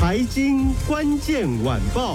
财经关键晚报。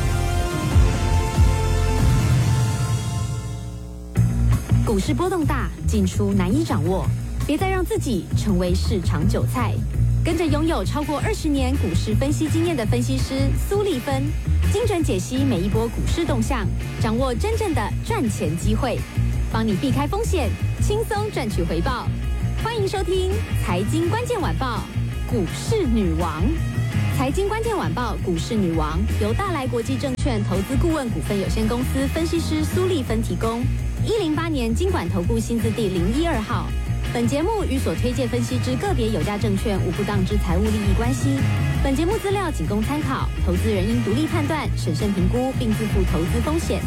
股市波动大，进出难以掌握，别再让自己成为市场韭菜。跟着拥有超过20年股市分析经验的分析师苏丽芬，精准解析每一波股市动向，掌握真正的赚钱机会，帮你避开风险，轻松赚取回报。欢迎收听《财经关键晚报》股市女王。财经关键晚报股市女王由大来国际证券投资顾问股份有限公司分析师苏丽芬提供。108年金管投顾新字第012号。本节目与所推荐分析之个别有价证券无不当之财务利益关系。本节目资料仅供参考，投资人应独立判断、审慎评估，并自负投资风险。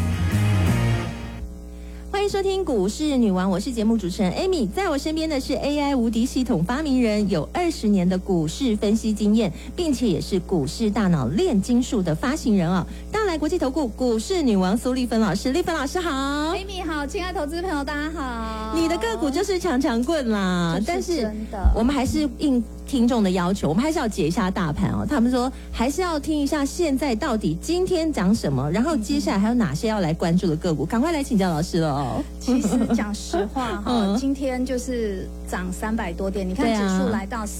欢迎收听股市女王，我是节目主持人 Amy， 在我身边的是 AI 无敌系统发明人，有20年的股市分析经验，并且也是股市大脑炼金术的发行人哦。大来国际投顾股市女王苏丽芬老师，丽芬老师好。 Amy 好，亲爱的投资朋友大家好。 你的个股就是强强棍啦，但是真的我们还是应听众的要求，我们还是要解一下大盘哦。他们说还是要听一下现在到底今天涨什么，然后接下来还有哪些要来关注的个股，赶快来请教老师了哦。 其实讲实话哈，今天就是涨300多点，你看指数来到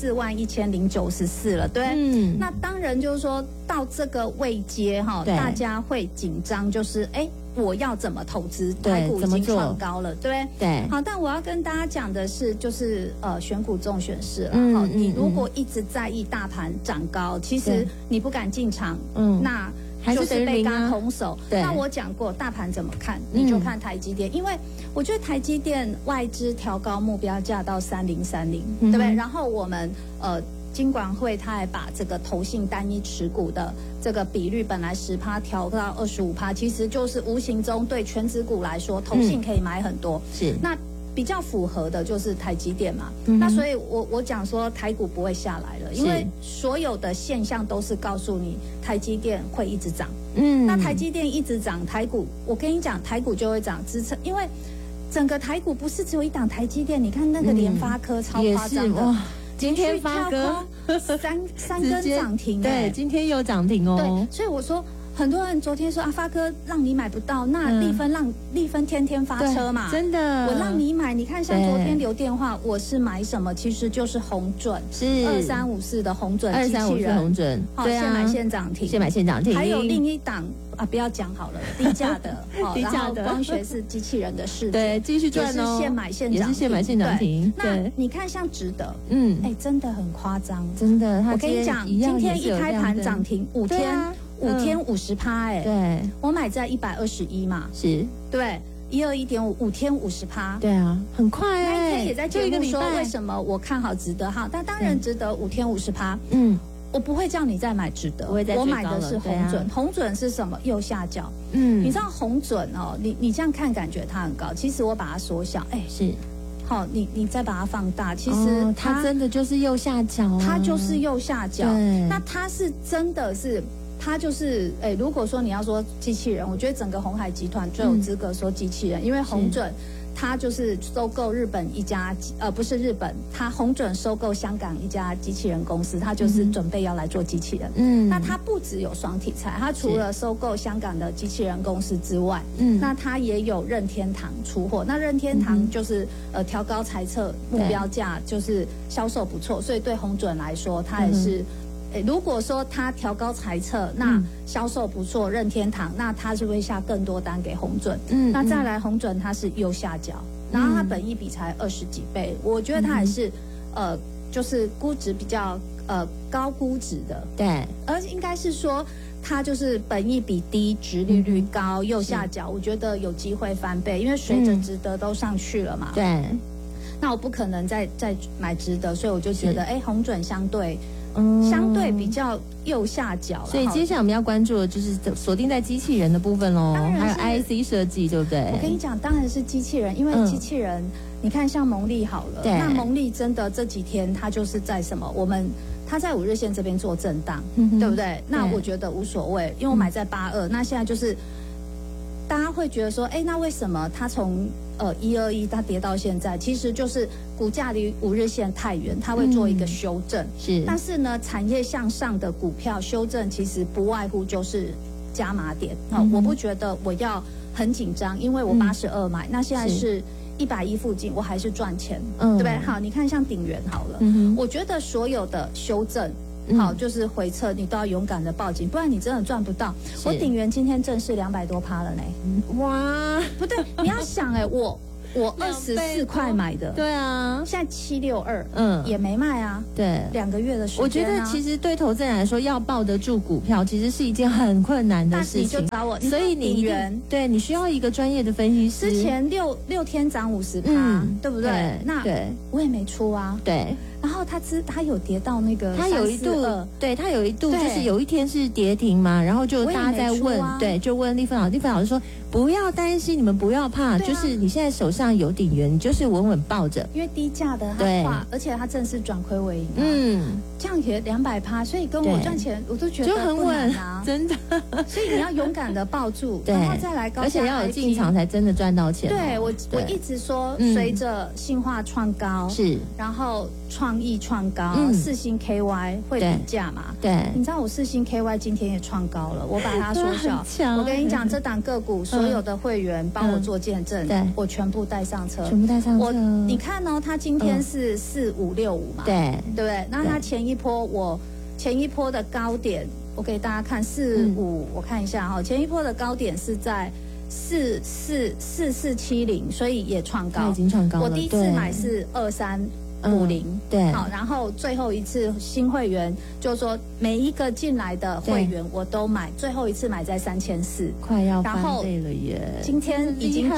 41094了，对。那当然就是说到这个位阶哈，大家会紧张，就是我要怎么投资？台股已经创高了，对。好，但我要跟大家讲的是，就是选股重选市了。好，你如果一直在意大盘涨高，其实你不敢进场，那就是被嘎空手。那我讲过，大盘怎么看？你就看台积电，因为我觉得台积电外资调高目标价到3030，对不对？然后我们金管会他还把这个投信单一持股的这个比率本来10%调到25%，其实就是无形中对全指股来说，投信可以买很多。是那。比较符合的就是台积电嘛，那所以我讲说台股不会下来了，因为所有的现象都是告诉你台积电会一直涨。那台积电一直涨，台股我跟你讲，台股就会涨支撑，因为整个台股不是只有一档台积电，你看那个联发科超夸张的。 今天发哥三根涨停， 对，今天又涨停哦。 对，所以我说。很多人昨天说发哥让你买不到，那立芬天天发车嘛， 真的， 我让你买。你看像昨天留电话，我是买什么？其实就是宏准，是2354的宏准机器人， 宏准， 对啊，现买现涨停， 现买现涨停。 还有另一档啊，不要讲好了，低价的，低价的光学是机器人的世界， 对，继续赚哦， 也是现买现涨停， 也是现买现涨停。 那你看像值得，真的很夸张， 真的。 我跟你讲，今天一开盘涨停5天。5天50%， 对， 我买在121嘛， 是， 对，121.5，5天50%， 对啊，很快那一天也在节目说为什么我看好值得哈，但当然值得5天50%，我不会叫你再买值得，我买的是宏准，宏准是什么？右下角，你知道宏准哦，你这样看感觉它很高，其实我把它缩小，是。好，你再把它放大，其实它真的就是右下角， 它就是右下角，那它是真的是。它就是，如果说你要说机器人，我觉得整个鸿海集团最有资格说机器人，因为宏准它就是收购日本一家，不是日本，它宏准收购香港一家机器人公司，它就是准备要来做机器人。那它不只有双题材，它除了收购香港的机器人公司之外，那它也有任天堂出货。那任天堂就是调高财测目标价，就是销售不错，所以对宏准来说，它也是。如果说它调高财测，那销售不错，任天堂，那它是会下更多单给宏准。那再来宏准它是右下角，然后它本益比才20几倍，我觉得它还是就是估值比较高估值的，对，而应该是说它就是本益比低，殖利率高，右下角我觉得有机会翻倍，因为随着值得都上去了嘛。对，那我不可能再买值得，所以我就觉得宏准相对比较右下角了。 所以接下来我们要关注的就是锁定在机器人的部分喽，还有 IC 设计，对不对？ 我跟你讲，当然是机器人，因为机器人，你看像蒙利好了，那蒙利真的这几天它就是在什么？它在5日线这边做震荡，对不对？那我觉得无所谓，因为我买在82，那现在就是大家会觉得说，那为什么它从 121它跌到现在，其实就是股价离5日线太远，它会做一个修正。 是， 但是呢，产业向上的股票修正其实不外乎就是加码点。我不觉得我要很紧张，因为我82买，那现在是110附近，我还是赚钱，对不对？好，你看像鼎元好了，我觉得所有的修正。好，就是回撤，你都要勇敢的报警，不然你真的赚不到。我鼎元今天正式200多%了呢。 哇， 不对，你要想我24块买的， 对啊， 现在762，也没卖啊。 对 ，2个月的时间。 我觉得其实对投资人来说，要抱得住股票，其实是一件很困难的事情。 你就找我， 所以你对你需要一个专业的分析师。 之前六天涨50%，对不对？那我也没出啊。 对。 然后它有跌到那个， 它有一度就是有一天是跌停嘛，然后就大家在问，对，就问立芬老师说不要担心，你们不要怕，就是你现在手上有鼎元，你就是稳稳抱着， 因为低价的它化，而且它正式转亏为盈，这样也200%，所以跟我赚钱我都觉得就很稳啊，真的。 所以你要勇敢的抱住，然后再来高价， 而且要有进场才真的赚到钱。 对我一直说，随着信化创高是， 然后创意创高，4星 KY 会比价嘛？ 对， 你知道我4星 KY 今天也创高了，我把它缩小。我跟你讲，这档个股所有的会员帮我做见证，我全部带上车， 全部带上车。 你看哦，它今天是4565嘛？ 对， 对不对？那它前一波的高点，我给大家看45，我看一下哈，前一波的高点是在4470，所以也创高， 已经创高了。 我第一次买是2350， 对， 好，然后最后一次新会员就是说每一个进来的会员我都买，最后一次买在3400， 快要翻倍了耶！ 今天已经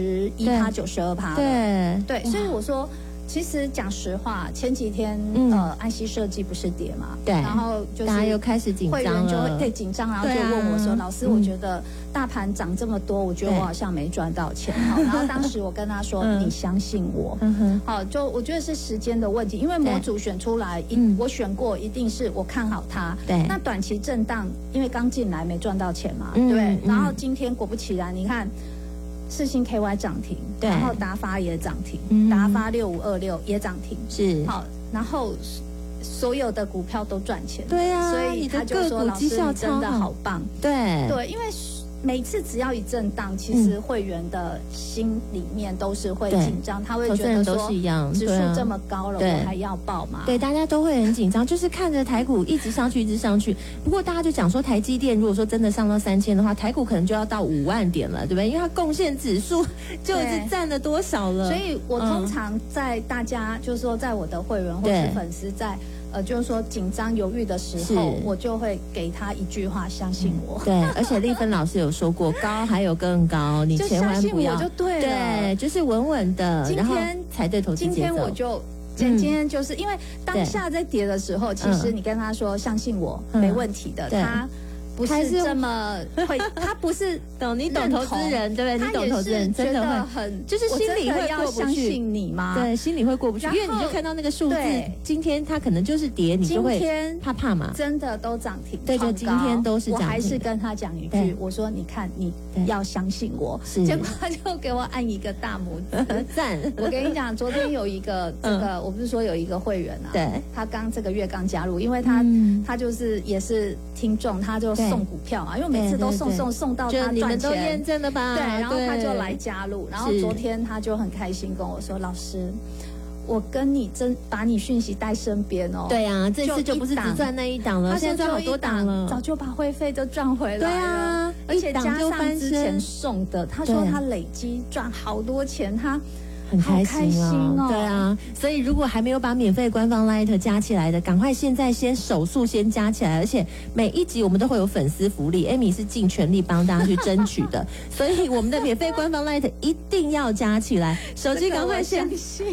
91%、92%了，对，所以我说。其实讲实话，前几天安溪设计不是跌嘛， 对， 然后就是大家又开始紧张了， 会员就会紧张，然后就问我说：“老师，我觉得大盘涨这么多，我觉得我好像没赚到钱。”然后当时我跟他说：“你相信我。”好，就我觉得是时间的问题，因为模组选出来，我选过，一定是我看好它。 对， 那短期震荡，因为刚进来没赚到钱嘛，对。然后今天果不其然，你看。世新 KY 涨停，然后达发也涨停，达发6526也涨停， 是好，然后所有的股票都赚钱， 对啊， 所以他就说老师你真的好棒， 对， 因为每次只要一震荡，其实会员的心里面都是会紧张，他会觉得说指数这么高了，我还要报吗？ 对，大家都会很紧张，就是看着台股一直上去，一直上去。不过大家就讲说，台积电如果说真的上到3000的话，台股可能就要到5万点了，对不对？因为它贡献指数就已经占了多少了。 所以我通常在大家就是说，在我的会员或是粉丝在。就是说紧张犹豫的时候，我就会给他一句话：相信我。 对，而且丽芬老师有说过，高还有更高，你千万不要就对了， 对，就是稳稳的，然后才对投资节奏。 今天我就。今天就是因为当下在跌的时候，其实你跟他说相信我，没问题的，他。不是这么会，他不是你懂投资人，对不对？你懂投资人，真的会很， 就是心里会过不去。 相信你吗？ 对，心里会过不去，因为你就看到那个数字，今天它可能就是跌，你就会怕嘛。 真的都涨停， 对，就今天都是涨停。 我还是跟他讲一句，我说你看，你要相信我。结果他就给我按一个大拇指， 赞。 我跟你讲，昨天有一个我不是说有一个会员啊， 对， 他这个月刚加入，因为他就是也是听众，他就。送股票啊，因为每次都送到他赚钱， 你们都验证了吧？ 对，然后他就来加入，然后昨天他就很开心跟我说：“老师，我跟你把你讯息带身边哦。” 对啊，这次就不是只赚那一档了，现在赚好多档了， 早就把会费都赚回来了。 对啊， 而且加上之前送的，他说他累积赚好多钱，他。 很开心哦，对啊，所以如果还没有把免费官方 Light 加起来的，赶快现在手速先加起来，而且每一集我们都会有粉丝福利 ，Amy 是尽全力帮大家去争取的，所以我们的免费官方 Light 一定要加起来，手机赶快先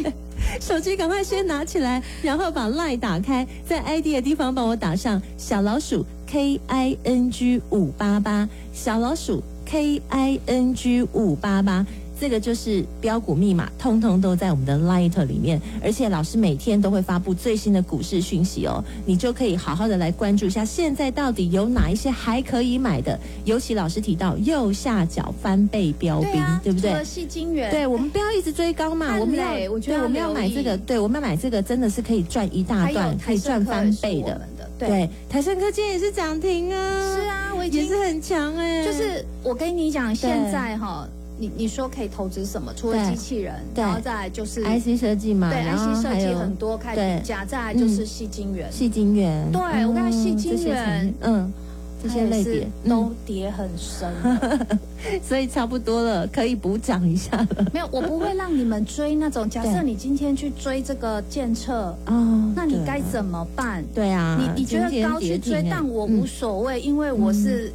拿起来，然后把 Light 打开，在 ID 的地方帮我打上小老鼠 KING 588，小老鼠。KING 588， 这个就是标股密码，通通都在我们的 Light 里面，而且老师每天都会发布最新的股市讯息哦，你就可以好好的来关注一下，现在到底有哪一些还可以买的，尤其老师提到右下角翻倍标兵，对不对？ 除了矽晶圆， 对，我们不要一直追高嘛，我们要买这个，对，我们要买这个，真的是可以赚一大段，可以赚翻倍的。对，台盛科今天也是涨停啊， 是啊，我也是很强哎。 就是我跟你讲，现在哈，你说可以投资什么？除了机器人，然后再来就是 IC 设计嘛， 对 IC 设计很多开比价，再来就是矽晶圆， 对， 我看矽晶圆， 这些类别都跌很深， 所以差不多了，可以补涨一下了。 没有，我不会让你们追那种。假设你今天去追这个建测，那你该怎么办？ 对啊， 你觉得高去追，但我无所谓，因为我是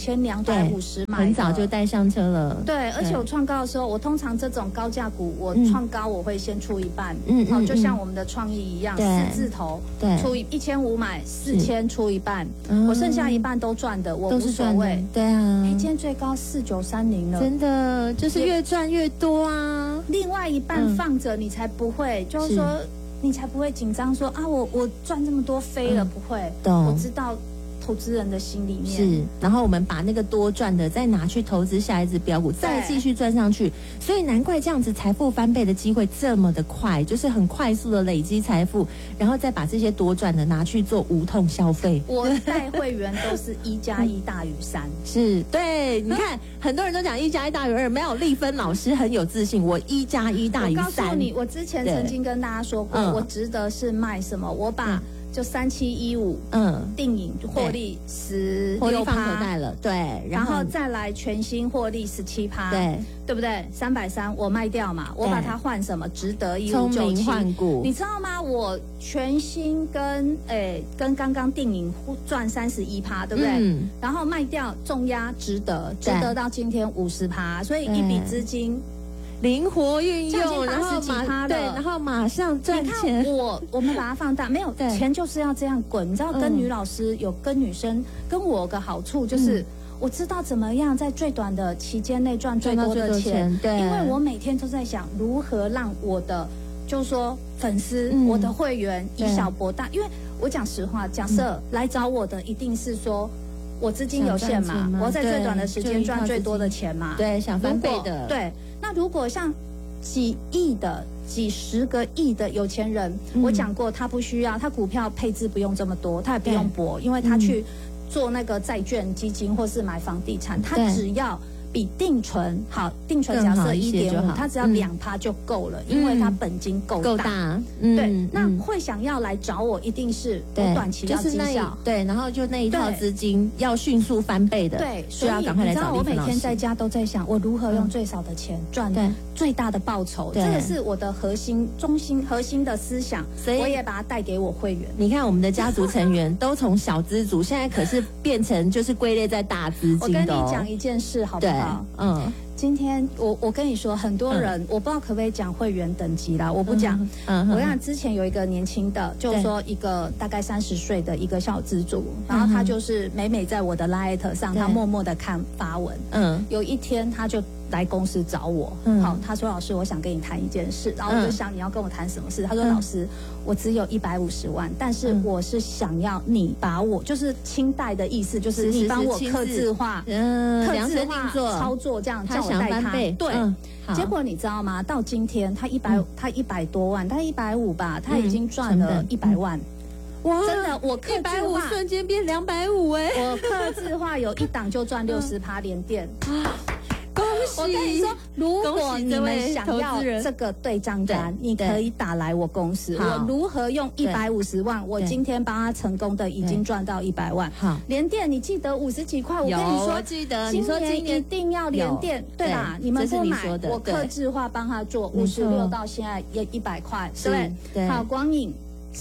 2250买的， 很早就带上车了。 对，而且我创高的时候，我通常这种高价股，我创高我会先出一半，就像我们的创意一样，4字头，出1500买4000出一半，我剩下一半都赚的，我无所谓。 对啊， 今天最高4930了， 真的就是越赚越多啊。 另外一半放着，你才不会，就是说你才不会紧张，说啊，我赚这么多飞了，不会。我知道投资人的心里面是，然后我们把那个多赚的再拿去投资下一只标股，再继续赚上去，所以难怪这样子财富翻倍的机会这么的快，就是很快速的累积财富，然后再把这些多赚的拿去做无痛消费。 我带会员都是1+1大于3， 是对，你看很多人都讲1+1大于2，没有丽芬老师很有自信，我1+1大于3。 我告诉你，我之前曾经跟大家说过，我值得是卖什么，我把。就3715，定影获利16%， 获利放口袋了，对， 然后再来全新获利17%，对不对？330我卖掉嘛，我把它换什么？值得1597， 聪明换股， 你知道吗？我全新跟刚刚定影赚31%，对不对？然后卖掉重压值得到今天50%，所以一笔资金。 灵活运用，然后然后马上赚钱。 我们把它放大，没有钱就是要这样滚。你知道，跟女老师跟女生跟我有个好处就是，我知道怎么样在最短的期间内赚最多的钱。对，因为我每天都在想如何让我的，就是说粉丝、我的会员以小博大。因为我讲实话，假设来找我的一定是说。我资金有限嘛，我要在最短的时间赚最多的钱嘛。 对，想翻倍的。 对，那如果像几亿的、几十个亿的有钱人，我讲过，他不需要，他股票配置不用这么多，他也不用搏，因为他去做那个债券基金或是买房地产，他只要。比定存好，定存假设1.5，它只要2%就够了，因为它本金够大。对，那会想要来找我，一定是我短期要绩效， 对，然后就那一套资金要迅速翻倍的， 对， 所以你知道我每天在家都在想，我如何用最少的钱赚最大的报酬，这个是我的核心的思想，所以我也把它带给我会员。 你看我们的家族成员都从小资族，现在可是变成就是归类在大资金的。 我跟你讲一件事，好不好？今天我跟你说，很多人我不知道可不可以讲会员等级啦，我不讲。我看之前有一个年轻的，就是说一个大概30岁的一个小资主，然后他就是每在我的 Light 上，他默默的看发文。有一天他就来公司找我，好，他说老师，我想跟你谈一件事，然后我就想你要跟我谈什么事？他说老师，我只有150万，但是我是想要你把我就是清贷的意思，就是你帮我客制化，操作这样叫我带他。对，结果你知道吗？到今天他100多万，他150吧，他已经赚了100万。哇，真的，我客制化 150瞬间变250哎！ 我客制化有一档就赚60%连电。 恭喜！ 我跟你说，如果你们想要这个对账单，你可以打来我公司。我如何用150万？我今天帮他成功的已经赚到100万。好，联电你记得50几块？我跟你说， 记得。 今年一定要联电，对吧？你们不买，我客制化帮他做56到现在也100块，对不对？好，光影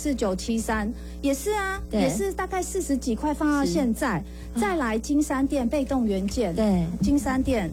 4973也是啊，也是大概40几块放到现在。再来金山电被动元件，对，金山电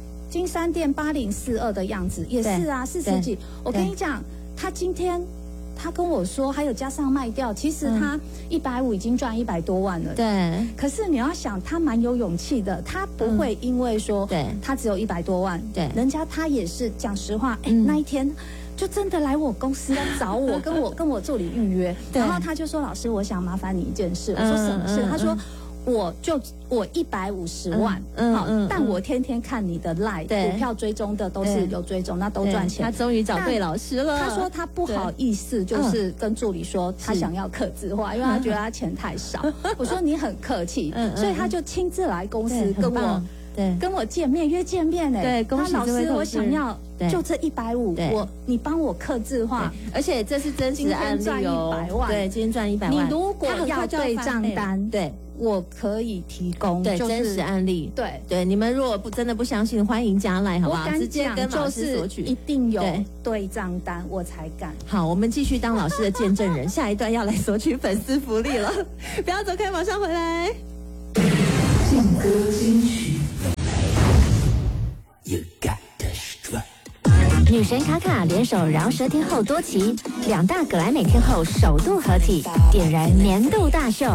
8042的样子也是啊，40几。我跟你讲，他今天他跟我说还有加上卖掉，其实他150已经赚100多万了。 对。 可是你要想，他蛮有勇气的，他不会因为说他只有100多万， 对， 人家他也是讲实话，那一天。就真的来我公司要找我，跟我助理预约，然后他就说：“老师，我想麻烦你一件事。”我说：“什么事？”他说：“我150万，好，但我天天看你的 LINE 股票追踪的都是有追踪，那都赚钱。” 他终于找对老师了。 他说他不好意思，就是跟助理说他想要客制化，因为他觉得他钱太少。我说你很客气，所以他就亲自来公司跟我见面，约见面对，恭喜老师，我想要就这150，你帮我客制化， 而且这是真实案例哦。 100万， 对，今天赚100万。 你如果要对账单，对，我可以提供， 对，真实案例。对，你们如果真的不相信，欢迎加来，好不好？直接跟老师索取， 一定有对账单我才敢。 好，我们继续当老师的见证人，下一段要来索取粉丝福利了，不要走开，马上回来。 劲歌金曲。You got the strut。 女神卡卡联手饶舌天后多奇，2大葛莱美天后首度合体，点燃年度大秀。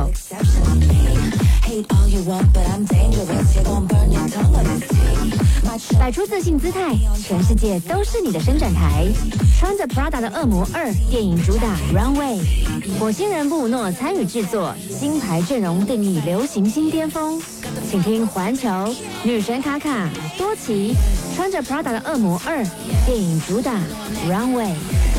摆出自信姿态，全世界都是你的伸展台。穿着 Prada 的恶魔2电影主打 Runway， 火星人布鲁诺参与制作，金牌阵容定义流行新巅峰。请听环球女神卡卡多奇穿着 Prada 的恶魔2电影主打 Runway。